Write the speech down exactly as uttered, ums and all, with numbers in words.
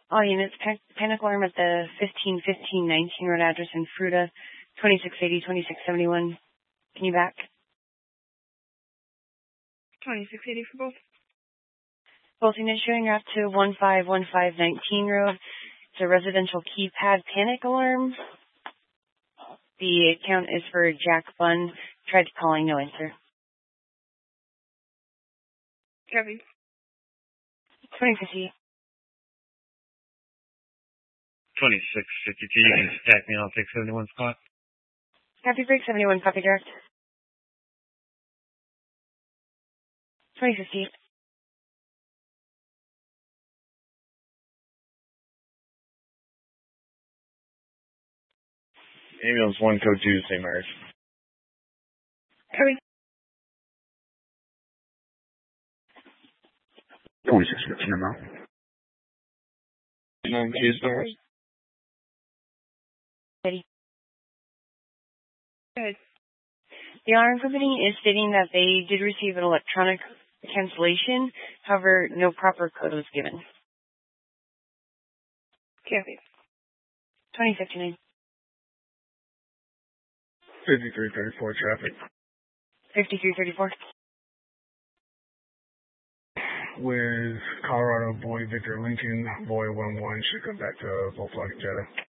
All units, pan- panic alarm at the fifteen fifteen nineteen road address in Fruta, twenty-six eighty, twenty-six seventy-one. Can you back? twenty-six eighty for both. Both units showing up to one five one five nineteen road. It's a residential keypad panic alarm. The account is for Jack Bunn. Tried calling, no answer. Copy. twenty fifty. twenty-six fifty-two, you can stack me, I'll take seventy-one spot. Copy break seventy-one, copy direct. twenty fifty. Ambulance one, code two, Saint Mary's. Copy. twenty-six fifteen, I'm out. Nine case doors. Ready. Go ahead. The alarm company is stating that they did receive an electronic cancellation. However, no proper code was given. Copy. twenty fifty-nine. fifty-three thirty-four traffic. fifty-three thirty-four. With Colorado Boy Victor Lincoln, Boy one one should come back to Volkswagen Jetta.